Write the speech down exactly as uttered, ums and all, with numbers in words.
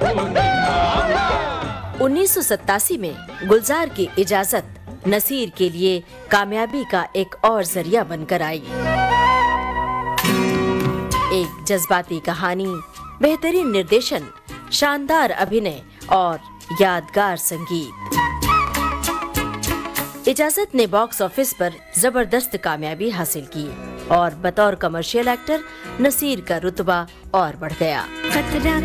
उन्नीस सौ सत्तासी में गुलजार की इजाजत नसीर के लिए कामयाबी का एक और जरिया बनकर आई। एक जज्बाती कहानी, बेहतरीन निर्देशन, शानदार अभिनय और यादगार संगीत। इजाजत ने बॉक्स ऑफिस पर जबरदस्त कामयाबी हासिल की और बतौर कमर्शियल एक्टर नसीर का रुतबा और बढ़ गया। खतरा